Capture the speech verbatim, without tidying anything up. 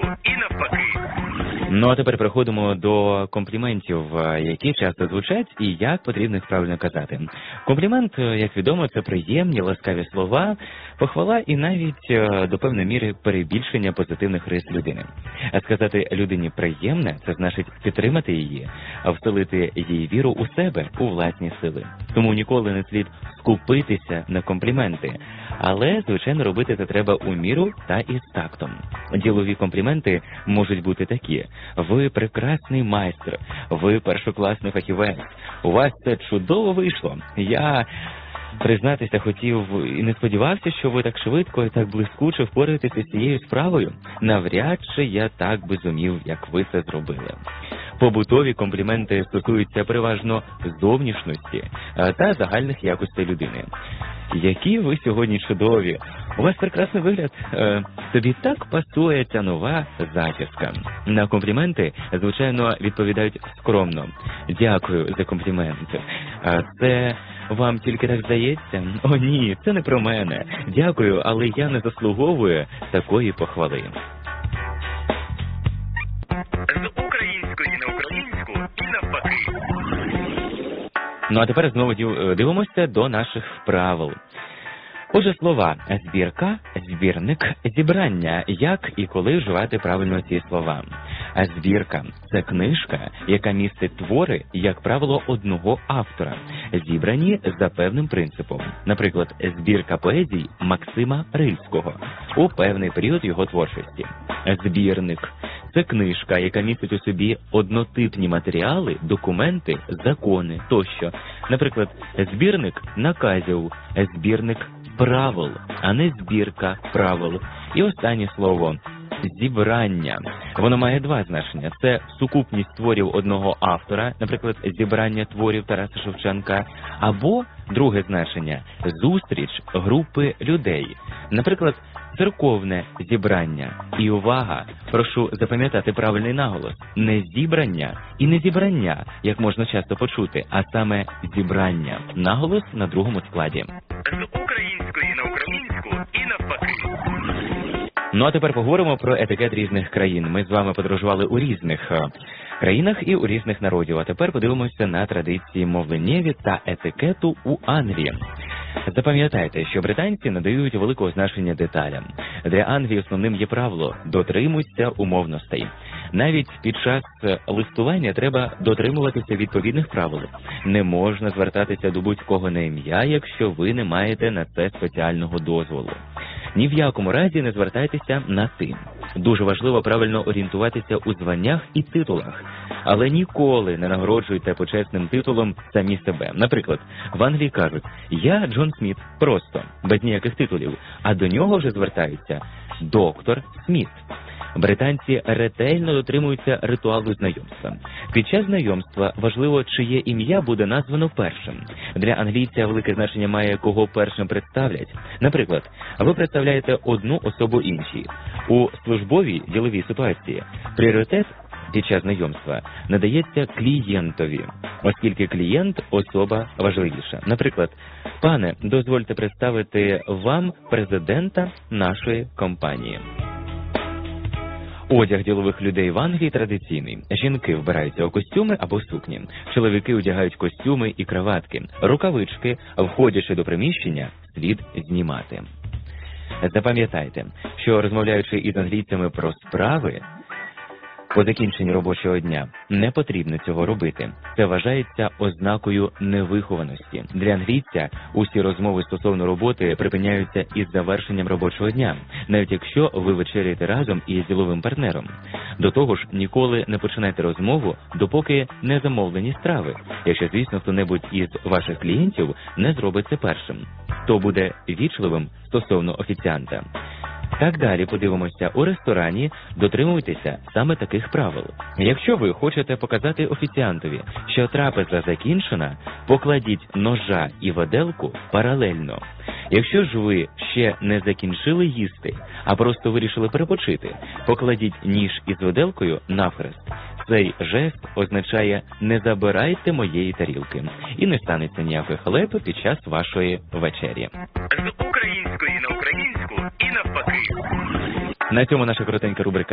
і навпаки. Ну, а тепер переходимо до компліментів, які часто звучать і як потрібно їх правильно казати. Комплімент, як відомо, це приємні, ласкаві слова, похвала і навіть до певної міри перебільшення позитивних рис людини. А сказати людині приємне – це значить підтримати її, а вселити її віру у себе, у власні сили. Тому ніколи не слід скупитися на компліменти. Але, звичайно, робити це треба у міру та із тактом. Ділові компліменти можуть бути такі. Ви прекрасний майстер, ви першокласний фахівець, у вас це чудово вийшло. Я, признатися, хотів і не сподівався, що ви так швидко і так блискуче впораєтеся з цією справою. Навряд чи я так би зумів, як ви це зробили. Побутові компліменти стосуються переважно зовнішності та загальних якостей людини. Які ви сьогодні чудові! У вас прекрасний вигляд. Е, тобі так пасує ця нова зачіска. На компліменти, звичайно, відповідають скромно. Дякую за компліменти. А це вам тільки так здається? О ні, це не про мене. Дякую, але я не заслуговую такої похвали. З української на українську і навпаки. Ну а тепер знову дивимося до наших правил. Отже, слова «збірка», «збірник», «зібрання». Як і коли вживати правильно ці слова? Збірка – це книжка, яка містить твори, як правило, одного автора, зібрані за певним принципом. Наприклад, збірка поезій Максима Рильського у певний період його творчості. Збірник – це книжка, яка містить у собі однотипні матеріали, документи, закони тощо. Наприклад, збірник наказів, збірник правил, а не збірка правил. І останнє слово – зібрання. Воно має два значення. Це сукупність творів одного автора, наприклад, зібрання творів Тараса Шевченка, або друге значення – зустріч групи людей. Наприклад, церковне зібрання. І увага! Прошу запам'ятати правильний наголос. Не зібрання і не зібрання, як можна часто почути, а саме зібрання. Наголос на другому складі. З української на українську і навпаки. Ну а тепер поговоримо про етикет різних країн. Ми з вами подорожували у різних країнах і у різних народів. А тепер подивимося на традиції мовленнєві та етикету у Англії. Запам'ятайте, що британці надають великого значення деталям. Для Англії основним є правило – дотримуйся умовностей. Навіть під час листування треба дотримуватися відповідних правил. Не можна звертатися до будь-кого на ім'я, якщо ви не маєте на це спеціального дозволу. Ні в якому разі не звертайтеся на «ти». Дуже важливо правильно орієнтуватися у званнях і титулах. Але ніколи не нагороджуйте почесним титулом самі себе. Наприклад, в Англії кажуть «Я Джон Сміт», просто, без ніяких титулів, а до нього вже звертаються «доктор Сміт». Британці ретельно дотримуються ритуалу знайомства. Під час знайомства важливо, чиє ім'я буде названо першим. Для англійця велике значення має, кого першим представлять. Наприклад, ви представляєте одну особу іншій. У службовій діловій ситуації пріоритет під час знайомства надається клієнтові, оскільки клієнт – особа важливіша. Наприклад, пане, дозвольте представити вам президента нашої компанії. Одяг ділових людей в Англії традиційний. Жінки вбираються у костюми або сукні. Чоловіки одягають костюми і краватки. Рукавички, входячи до приміщення, слід знімати. Запам'ятайте, що розмовляючи із англійцями про справи, по закінченні робочого дня не потрібно цього робити. Це вважається ознакою невихованості. Для англійця усі розмови стосовно роботи припиняються із завершенням робочого дня, навіть якщо ви вечеряєте разом із діловим партнером. До того ж, ніколи не починайте розмову, допоки не замовлені страви, якщо, звісно, хто-небудь із ваших клієнтів не зробить це першим. То буде вічливим стосовно офіціанта. Так далі подивимося, у ресторані дотримуйтеся саме таких правил. Якщо ви хочете показати офіціантові, що трапеза закінчена, покладіть ножа і виделку паралельно. Якщо ж ви ще не закінчили їсти, а просто вирішили перепочити, покладіть ніж із виделкою навхрест. Цей жест означає «не забирайте моєї тарілки» і не станеться ніякої халепи під час вашої вечері. З української на українську і навпаки. На цьому наша коротенька рубрика